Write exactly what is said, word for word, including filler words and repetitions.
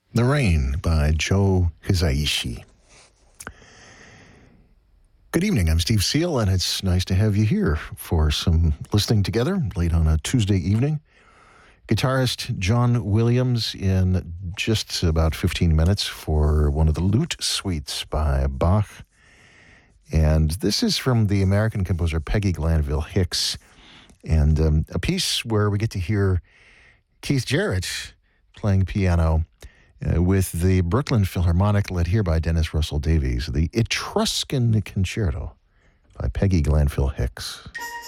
The Rain by Joe Hisaishi. Good evening, I'm Steve Seal, and it's nice to have you here for some listening together late on a Tuesday evening. Guitarist John Williams in just about fifteen minutes for one of the Lute Suites by Bach. And this is from the American composer Peggy Glanville Hicks, and um, a piece where we get to hear Keith Jarrett playing piano uh, with the Brooklyn Philharmonic, led here by Dennis Russell Davies, the Etruscan Concerto by Peggy Glanville Hicks.